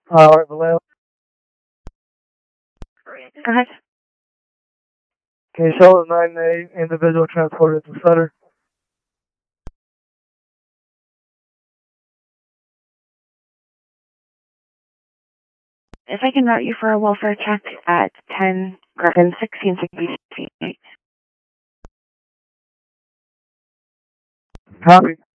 Alright, Vallejo. Go ahead. Can you show the 9A individual transported to Sutter? If I can route you for a welfare check at 10 Griffin 1668. Copy.